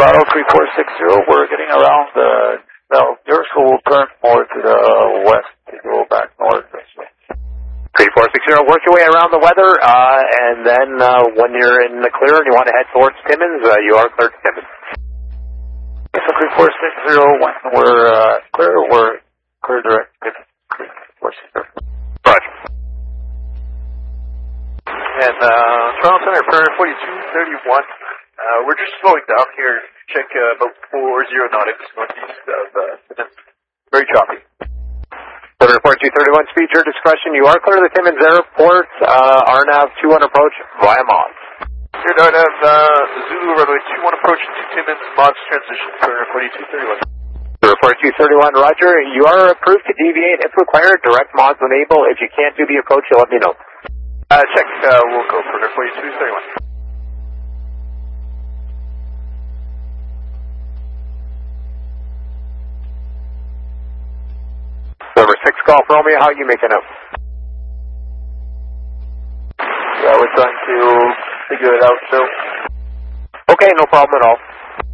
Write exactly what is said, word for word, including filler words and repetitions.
Colorado three four six zero, we're getting around the, well, yours will turn more to the west to go back north this way. three four six zero, work your way around the weather, uh, and then uh, when you're in the clear and you want to head towards Timmins, uh, you are clear to Timmins. So three four six zero, when we're uh, clear, we're clear direct to three four six zero. Roger. And uh, Toronto Center for forty-two thirty-one, uh, we're just slowing down here. Check uh, about four zero nautics northeast of uh, Timmins. Very choppy. Center forty-two thirty-one, speed your discretion. You are clear to the Timmins Airport, uh, R N A V two on approach via Mods. Here, R N A V uh, Zulu runway two one approach to Timmins, Mods transition for forty-two thirty-one. forty-two thirty-one, Roger. You are approved to deviate if required. Direct Mods enable. If you can't do the approach, you'll let me know. Uh, check. Uh, we'll go for forty-two thirty-one. Number six, Golf Romeo, how are you making out? Yeah, we're trying to figure it out, so. Okay, no problem at all.